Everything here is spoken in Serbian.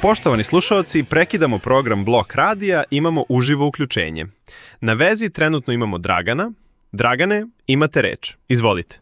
Poštovani slušalci, prekidamo program Blok radija, imamo uživo uključenje. Na vezi trenutno imamo Dragana. Dragane, imate reč. Izvolite.